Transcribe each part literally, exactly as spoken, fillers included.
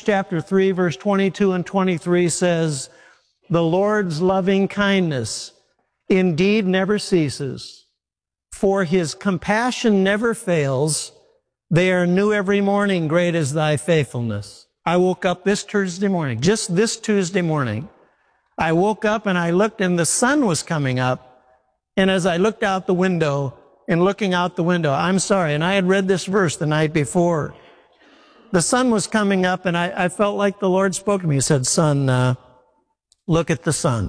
chapter three, verse twenty-two and twenty-three says, "The Lord's loving kindness indeed never ceases, for his compassion never fails. They are new every morning. Great is thy faithfulness." I woke up this Tuesday morning, just this Tuesday morning. I woke up and I looked and the sun was coming up. And as I looked out the window and looking out the window, I'm sorry, and I had read this verse the night before. The sun was coming up and I, I felt like the Lord spoke to me. He said, "Son, uh, look at the sun."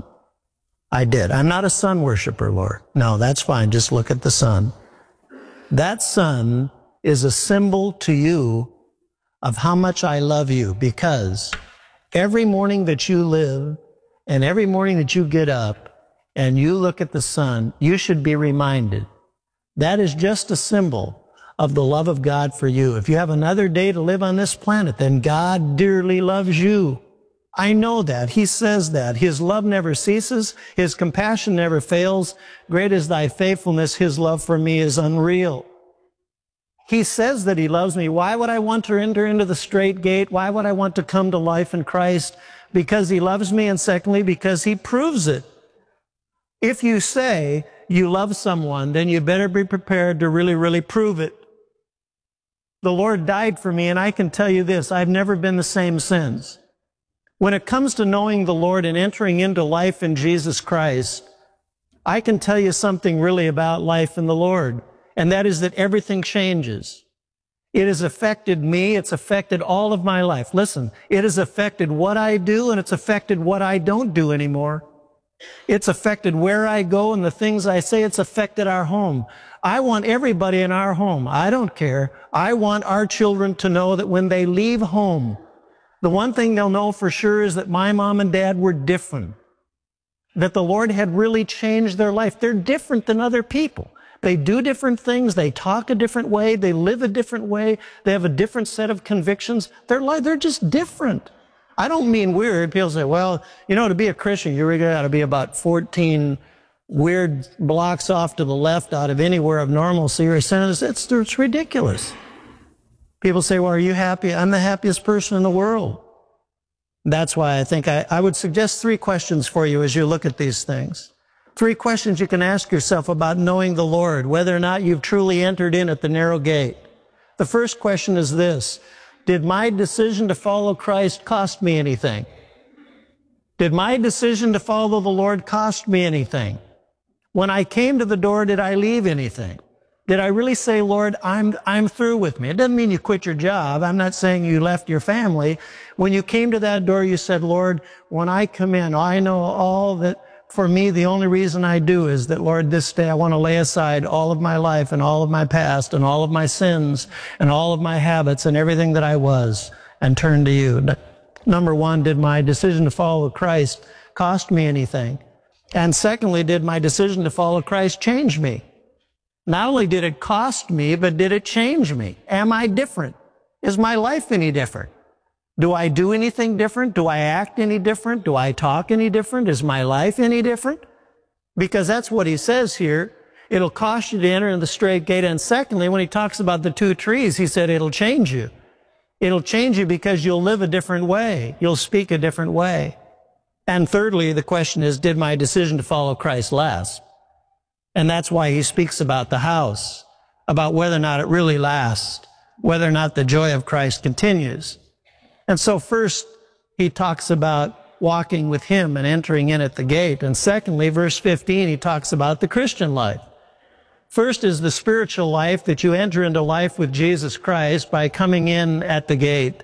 I did. I'm not a sun worshiper, Lord. No, that's fine. Just look at the sun. That sun is a symbol to you of how much I love you, because every morning that you live and every morning that you get up and you look at the sun, you should be reminded that is just a symbol of the love of God for you. If you have another day to live on this planet, then God dearly loves you. I know that. He says that. His love never ceases. His compassion never fails. Great is thy faithfulness. His love for me is unreal. He says that he loves me. Why would I want to enter into the straight gate? Why would I want to come to life in Christ? Because he loves me, and secondly, because he proves it. If you say you love someone, then you better be prepared to really, really prove it. The Lord died for me, and I can tell you this, I've never been the same since. When it comes to knowing the Lord and entering into life in Jesus Christ, I can tell you something really about life in the Lord, and that is that everything changes. It has affected me. It's affected all of my life. Listen, it has affected what I do, and it's affected what I don't do anymore. It's affected where I go and the things I say. It's affected our home. I want everybody in our home, I don't care, I want our children to know that when they leave home, the one thing they'll know for sure is that my mom and dad were different, that the Lord had really changed their life. They're different than other people. They do different things. They talk a different way. They live a different way. They have a different set of convictions. They're like, they're just different. I don't mean weird. People say, well, you know, to be a Christian, you really got to be about fourteen weird blocks off to the left out of anywhere of normalcy or sense. It's, it's ridiculous. People say, well, are you happy? I'm the happiest person in the world. That's why I think I, I would suggest three questions for you as you look at these things. Three questions you can ask yourself about knowing the Lord, whether or not you've truly entered in at the narrow gate. The first question is this: did my decision to follow Christ cost me anything? Did my decision to follow the Lord cost me anything? When I came to the door, did I leave anything? Did I really say, Lord, I'm, I'm through with me? It doesn't mean you quit your job. I'm not saying you left your family. When you came to that door, you said, Lord, when I come in, I know all that for me, the only reason I do is that, Lord, this day I want to lay aside all of my life and all of my past and all of my sins and all of my habits and everything that I was and turn to you. Number one, did my decision to follow Christ cost me anything? And secondly, did my decision to follow Christ change me? Not only did it cost me, but did it change me? Am I different? Is my life any different? Do I do anything different? Do I act any different? Do I talk any different? Is my life any different? Because that's what he says here. It'll cost you to enter in the straight gate. And secondly, when he talks about the two trees, he said it'll change you. It'll change you because you'll live a different way. You'll speak a different way. And thirdly, the question is, did my decision to follow Christ last? And that's why he speaks about the house, about whether or not it really lasts, whether or not the joy of Christ continues. And so first, he talks about walking with him and entering in at the gate. And secondly, verse fifteen, he talks about the Christian life. First is the spiritual life, that you enter into life with Jesus Christ by coming in at the gate.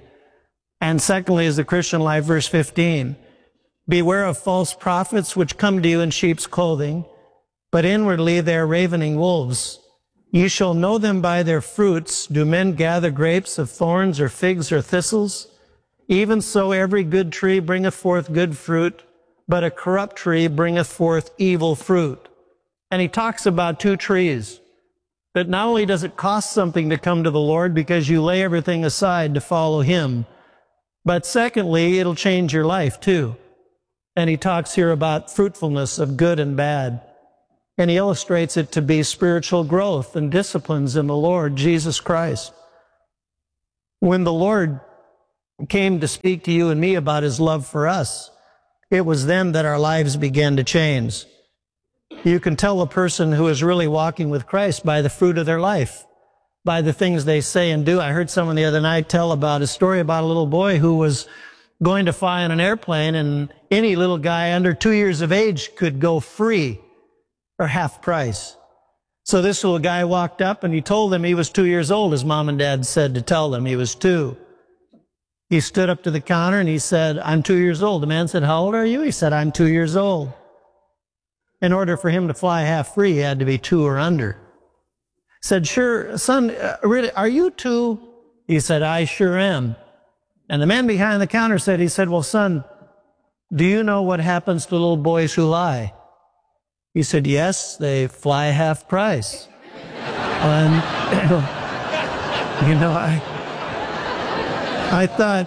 And secondly is the Christian life, verse fifteen. Beware of false prophets which come to you in sheep's clothing, but inwardly they are ravening wolves. You shall know them by their fruits. Do men gather grapes of thorns or figs or thistles? Even so every good tree bringeth forth good fruit, but a corrupt tree bringeth forth evil fruit. And he talks about two trees, that not only does it cost something to come to the Lord because you lay everything aside to follow him, but secondly, it'll change your life too. And he talks here about fruitfulness of good and bad. And he illustrates it to be spiritual growth and disciplines in the Lord Jesus Christ. When the Lord came to speak to you and me about his love for us. It was then that our lives began to change. You can tell a person who is really walking with Christ by the fruit of their life, by the things they say and do. I heard someone the other night tell about a story about a little boy who was going to fly on an airplane, and any little guy under two years of age could go free or half price. So this little guy walked up and he told them he was two years old. His mom and dad said to tell them he was two. He stood up to the counter and he said, I'm two years old. The man said, how old are you? He said, I'm two years old. In order for him to fly half free, he had to be two or under. Said, sure, son, uh, really, are you two? He said, I sure am. And the man behind the counter said, he said, well, son, do you know what happens to little boys who lie? He said, yes, they fly half price. And, you know, I, I thought,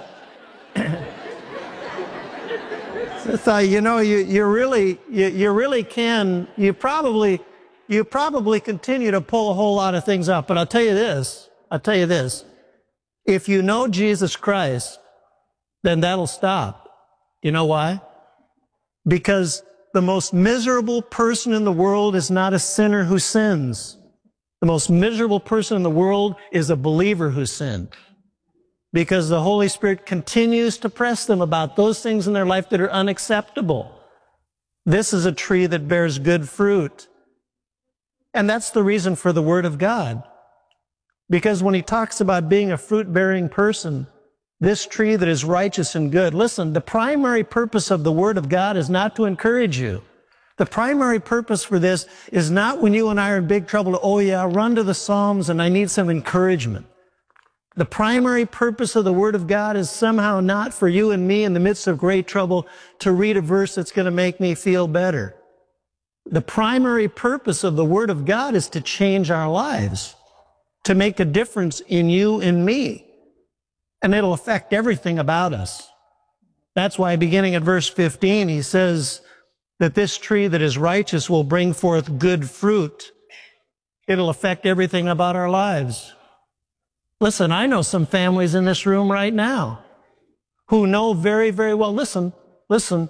I thought, you know, you, you really, you, you really can, you probably, you probably continue to pull a whole lot of things up. But I'll tell you this, I'll tell you this. If you know Jesus Christ, then that'll stop. You know why? Because the most miserable person in the world is not a sinner who sins. The most miserable person in the world is a believer who sinned. Because the Holy Spirit continues to press them about those things in their life that are unacceptable. This is a tree that bears good fruit. And that's the reason for the Word of God. Because when he talks about being a fruit-bearing person, this tree that is righteous and good, listen, the primary purpose of the Word of God is not to encourage you. The primary purpose for this is not when you and I are in big trouble, oh yeah, run to the Psalms and I need some encouragement. The primary purpose of the Word of God is somehow not for you and me in the midst of great trouble to read a verse that's going to make me feel better. The primary purpose of the Word of God is to change our lives, to make a difference in you and me. And it'll affect everything about us. That's why beginning at verse fifteen, he says that this tree that is righteous will bring forth good fruit. It'll affect everything about our lives. Listen, I know some families in this room right now who know very, very well. Listen, listen.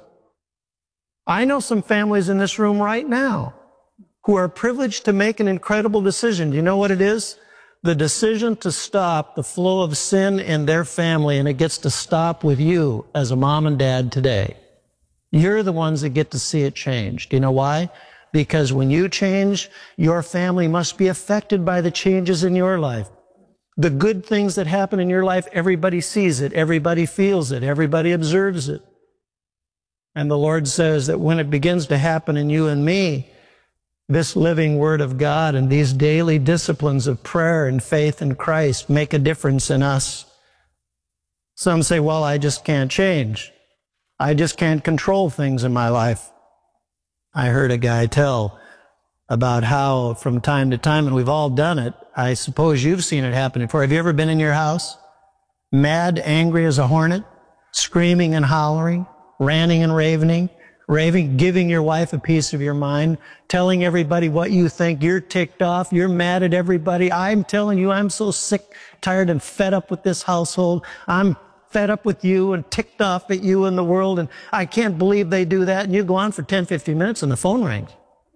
I know some families in this room right now who are privileged to make an incredible decision. Do you know what it is? The decision to stop the flow of sin in their family, and it gets to stop with you as a mom and dad today. You're the ones that get to see it change. Do you know why? Because when you change, your family must be affected by the changes in your life. The good things that happen in your life, everybody sees it, everybody feels it, everybody observes it. And the Lord says that when it begins to happen in you and me, this living Word of God and these daily disciplines of prayer and faith in Christ make a difference in us. Some say, well, I just can't change. I just can't control things in my life. I heard a guy tell about how from time to time, and we've all done it, I suppose you've seen it happen before. Have you ever been in your house, mad, angry as a hornet, screaming and hollering, ranting and raving, raving, giving your wife a piece of your mind, telling everybody what you think, you're ticked off, you're mad at everybody. I'm telling you, I'm so sick, tired, and fed up with this household. I'm fed up with you and ticked off at you and the world, and I can't believe they do that. And you go on for ten, fifteen minutes and the phone rings.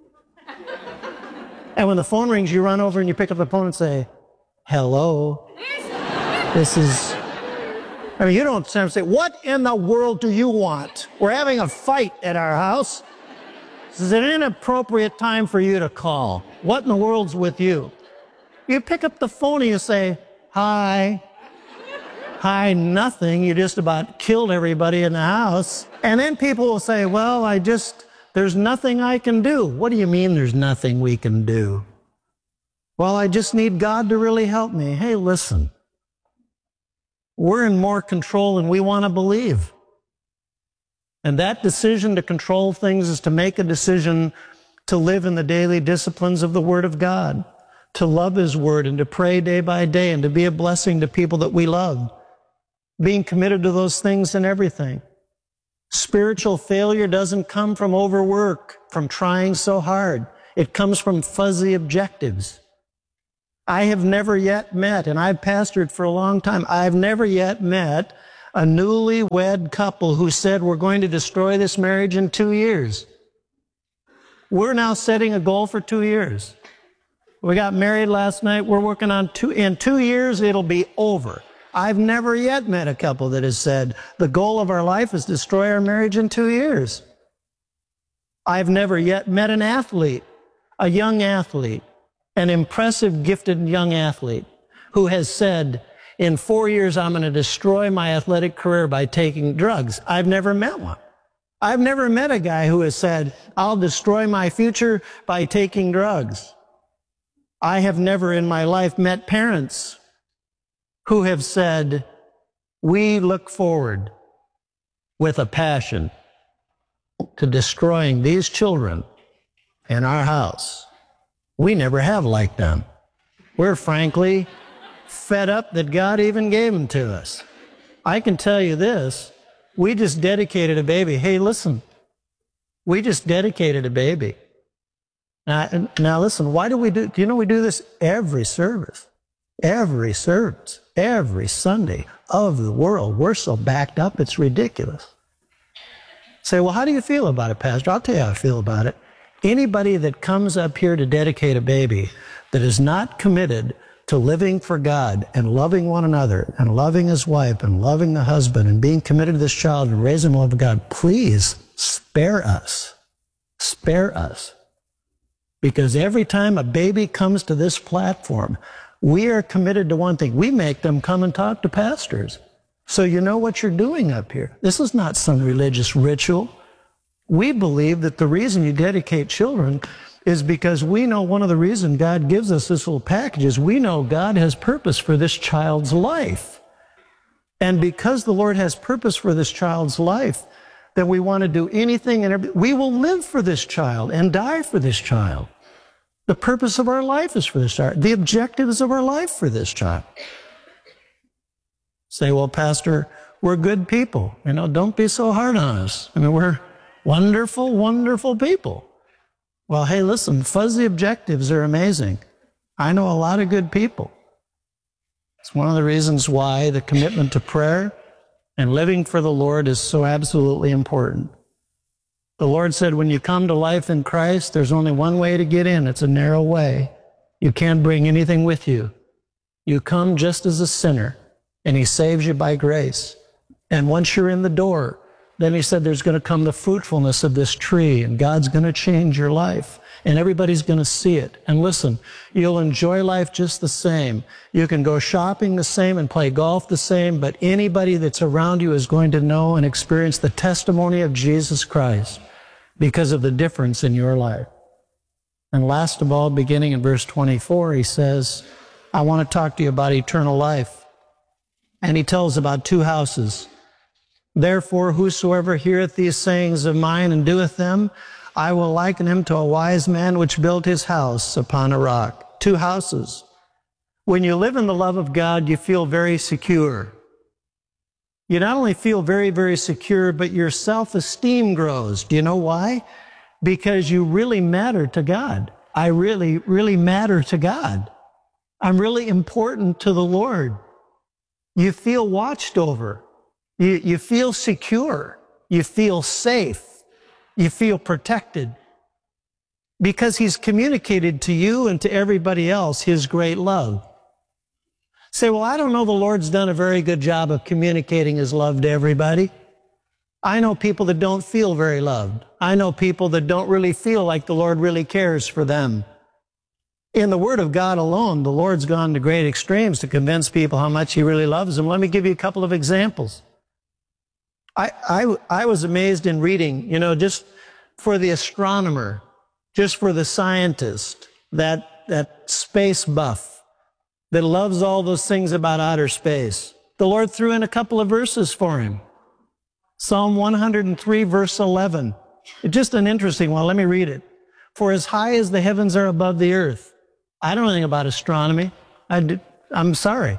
And when the phone rings, you run over and you pick up the phone and say, hello, this is... I mean, you don't say, what in the world do you want? We're having a fight at our house. This is an inappropriate time for you to call. What in the world's with you? You pick up the phone and you say, hi. Hi, nothing. You just about killed everybody in the house. And then people will say, well, I just, there's nothing I can do. What do you mean there's nothing we can do? Well, I just need God to really help me. Hey, listen. We're in more control than we want to believe. And that decision to control things is to make a decision to live in the daily disciplines of the Word of God, to love His Word and to pray day by day and to be a blessing to people that we love, being committed to those things and everything. Spiritual failure doesn't come from overwork, from trying so hard. It comes from fuzzy objectives. I have never yet met, and I've pastored for a long time, I've never yet met a newlywed couple who said, we're going to destroy this marriage in two years. We're now setting a goal for two years. We got married last night. We're working on two, in two years, it'll be over. I've never yet met a couple that has said, the goal of our life is to destroy our marriage in two years. I've never yet met an athlete, a young athlete, an impressive, gifted young athlete who has said, in four years, I'm going to destroy my athletic career by taking drugs. I've never met one. I've never met a guy who has said, I'll destroy my future by taking drugs. I have never in my life met parents who have said, we look forward with a passion to destroying these children in our house. We never have like them. We're frankly fed up that God even gave them to us. I can tell you this, we just dedicated a baby. Hey, listen, we just dedicated a baby. Now, now listen, why do we do, do you know we do this every service? Every service, every Sunday of the world. We're so backed up, it's ridiculous. Say, well, how do you feel about it, Pastor? I'll tell you how I feel about it. Anybody that comes up here to dedicate a baby that is not committed to living for God and loving one another and loving his wife and loving the husband and being committed to this child and raising the love of God, please spare us. Spare us. Because every time a baby comes to this platform, we are committed to one thing. We make them come and talk to pastors. So you know what you're doing up here. This is not some religious ritual. We believe that the reason you dedicate children is because we know one of the reasons God gives us this little package is we know God has purpose for this child's life. And because the Lord has purpose for this child's life, then we want to do anything and everything. We will live for this child and die for this child. The purpose of our life is for this child. The objectives of our life for this child. Say, well, Pastor, we're good people. You know, don't be so hard on us. I mean, we're wonderful, wonderful people. Well, hey, listen, fuzzy objectives are amazing. I know a lot of good people. It's one of the reasons why the commitment to prayer and living for the Lord is so absolutely important. The Lord said, when you come to life in Christ, there's only one way to get in. It's a narrow way. You can't bring anything with you. You come just as a sinner, and he saves you by grace. And once you're in the door, then he said there's going to come the fruitfulness of this tree, and God's going to change your life, and everybody's going to see it. And listen, you'll enjoy life just the same. You can go shopping the same and play golf the same, but anybody that's around you is going to know and experience the testimony of Jesus Christ because of the difference in your life. And last of all, beginning in verse twenty-four, he says, I want to talk to you about eternal life. And he tells about two houses. Therefore, whosoever heareth these sayings of mine and doeth them, I will liken him to a wise man which built his house upon a rock. Two houses. When you live in the love of God, you feel very secure. You not only feel very, very secure, but your self-esteem grows. Do you know why? Because you really matter to God. I really, really matter to God. I'm really important to the Lord. You feel watched over. You, you feel secure. You feel safe. You feel protected. Because he's communicated to you and to everybody else his great love. Say, well, I don't know the Lord's done a very good job of communicating his love to everybody. I know people that don't feel very loved. I know people that don't really feel like the Lord really cares for them. In the Word of God alone, the Lord's gone to great extremes to convince people how much he really loves them. Let me give you a couple of examples. I, I, I was amazed in reading, you know, just for the astronomer, just for the scientist, that, that space buff that loves all those things about outer space. The Lord threw in a couple of verses for him. Psalm one hundred three, verse eleven. It's just an interesting one. Let me read it. For as high as the heavens are above the earth. I don't know anything about astronomy. I do, I'm sorry.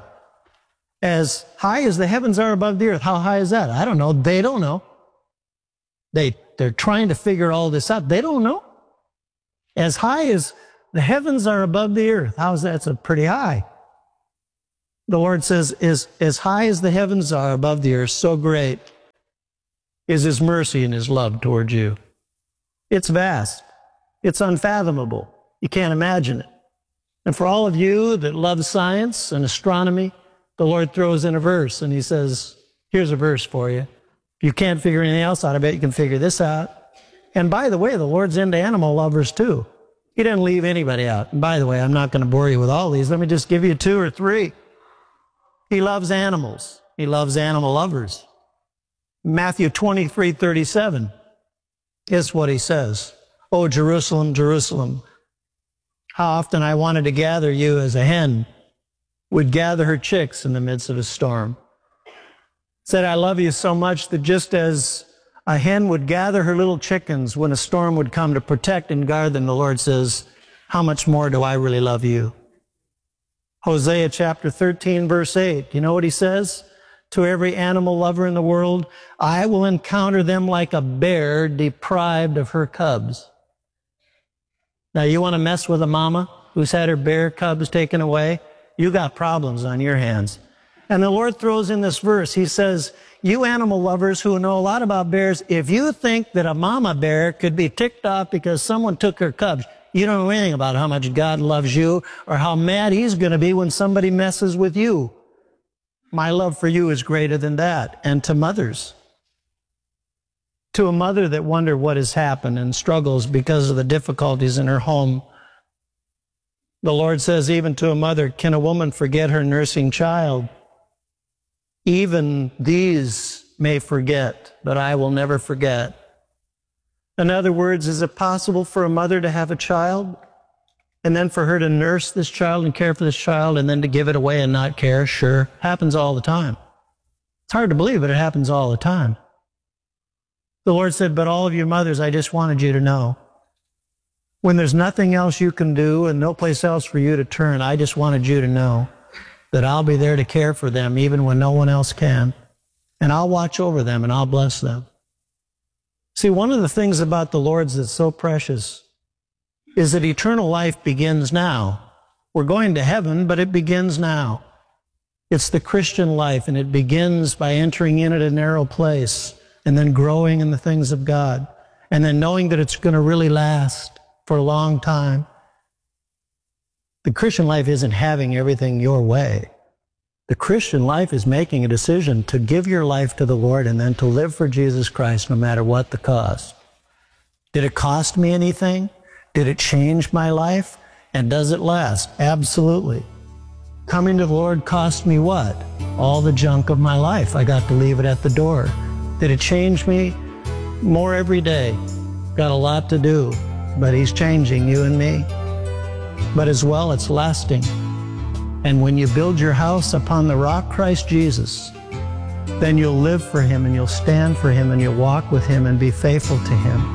As high as the heavens are above the earth. How high is that? I don't know. They don't know. They, they're trying to figure all this out. They don't know. As high as the heavens are above the earth. How is that? It's a pretty high. The Lord says, is as high as the heavens are above the earth, so great is his mercy and his love towards you. It's vast. It's unfathomable. You can't imagine it. And for all of you that love science and astronomy, the Lord throws in a verse and he says, here's a verse for you. If you can't figure anything else out, I bet you can figure this out. And by the way, the Lord's into animal lovers too. He didn't leave anybody out. And by the way, I'm not going to bore you with all these. Let me just give you two or three. He loves animals. He loves animal lovers. Matthew twenty-three thirty-seven is what he says. Oh, Jerusalem, Jerusalem, how often I wanted to gather you as a hen would gather her chicks in the midst of a storm. Said, I love you so much that just as a hen would gather her little chickens when a storm would come to protect and guard them, the Lord says, how much more do I really love you? Hosea chapter thirteen, verse eight. You know what he says? To every animal lover in the world, I will encounter them like a bear deprived of her cubs. Now, you want to mess with a mama who's had her bear cubs taken away? You got problems on your hands. And the Lord throws in this verse. He says, you animal lovers who know a lot about bears, if you think that a mama bear could be ticked off because someone took her cubs, you don't know anything about how much God loves you or how mad he's going to be when somebody messes with you. My love for you is greater than that. And to mothers, to a mother that wonders what has happened and struggles because of the difficulties in her home, the Lord says, even to a mother, can a woman forget her nursing child? Even these may forget, but I will never forget. In other words, is it possible for a mother to have a child and then for her to nurse this child and care for this child and then to give it away and not care? Sure, happens all the time. It's hard to believe, but it happens all the time. The Lord said, but all of you mothers, I just wanted you to know, when there's nothing else you can do and no place else for you to turn, I just wanted you to know that I'll be there to care for them even when no one else can. And I'll watch over them and I'll bless them. See, one of the things about the Lord's that's so precious is that eternal life begins now. We're going to heaven, but it begins now. It's the Christian life, and it begins by entering in at a narrow place and then growing in the things of God and then knowing that it's going to really last for a long time. The Christian life isn't having everything your way. The Christian life is making a decision to give your life to the Lord and then to live for Jesus Christ no matter what the cost. Did it cost me anything? Did it change my life? And does it last? Absolutely. Coming to the Lord cost me what? All the junk of my life. I got to leave it at the door. Did it change me? More every day. Got a lot to do, but He's changing you and me. But as well, it's lasting. And when you build your house upon the rock, Christ Jesus, then you'll live for Him and you'll stand for Him and you'll walk with Him and be faithful to Him.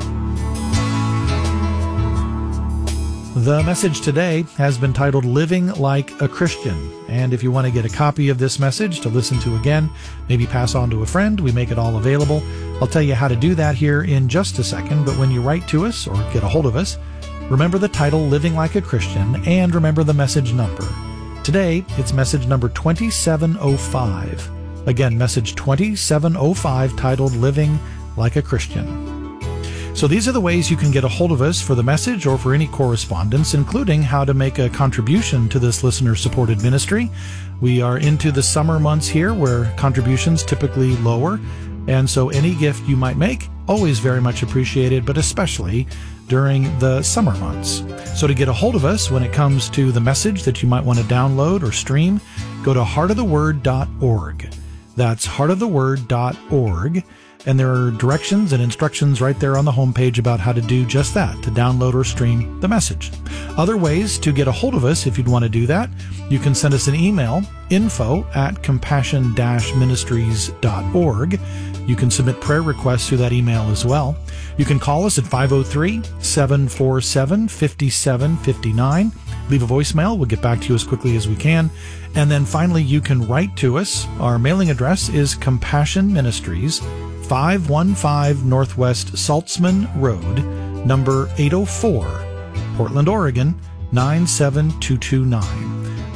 The message today has been titled Living Like a Christian. And if you want to get a copy of this message to listen to again, maybe pass on to a friend, we make it all available. I'll tell you how to do that here in just a second. But when you write to us or get a hold of us, remember the title Living Like a Christian and remember the message number. Today, it's message number twenty-seven oh five. Again, message twenty-seven oh five, titled Living Like a Christian. So these are the ways you can get a hold of us for the message or for any correspondence, including how to make a contribution to this listener-supported ministry. We are into the summer months here where contributions typically lower, and so any gift you might make, always very much appreciated, but especially during the summer months. So to get a hold of us when it comes to the message that you might want to download or stream, go to heart of the word dot org. That's heart of the word dot org. And there are directions and instructions right there on the homepage about how to do just that, to download or stream the message. Other ways to get a hold of us, if you'd want to do that, you can send us an email, info at compassion dash ministries dot org. You can submit prayer requests through that email as well. You can call us at five oh three, seven four seven, five seven five nine. Leave a voicemail. We'll get back to you as quickly as we can. And then finally, you can write to us. Our mailing address is Compassion Ministries, five one five Northwest Saltzman Road, number eight oh four, Portland, Oregon, nine seven two two nine.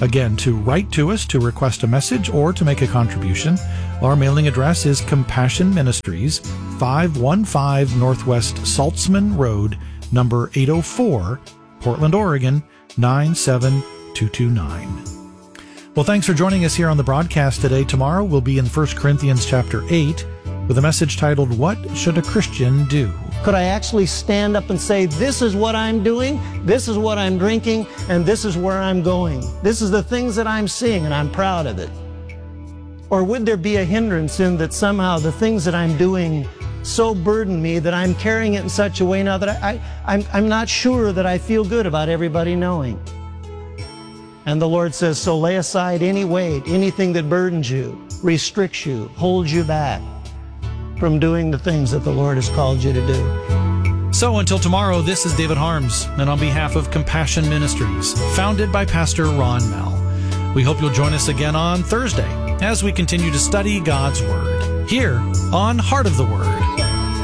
Again, to write to us to request a message or to make a contribution, our mailing address is Compassion Ministries, five one five Northwest Saltzman Road, number eight oh four, Portland, Oregon, nine seven two two nine. Well, thanks for joining us here on the broadcast today. Tomorrow we'll be in First Corinthians chapter eight with a message titled, What Should a Christian Do? Could I actually stand up and say, this is what I'm doing, this is what I'm drinking, and this is where I'm going. This is the things that I'm seeing, and I'm proud of it. Or would there be a hindrance in that somehow the things that I'm doing so burden me that I'm carrying it in such a way now that I, I, I'm, I'm not sure that I feel good about everybody knowing? And the Lord says, so lay aside any weight, anything that burdens you, restricts you, holds you back from doing the things that the Lord has called you to do. So until tomorrow, this is David Harms, and on behalf of Compassion Ministries, founded by Pastor Ron Mell, we hope you'll join us again on Thursday as we continue to study God's Word here on Heart of the Word.